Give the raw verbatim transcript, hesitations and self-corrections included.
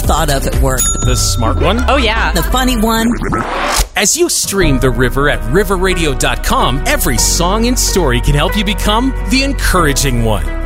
thought of at work. The smart one? Oh, yeah. The funny one. As you stream The River at river radio dot com, every song and story can help you become the encouraging one.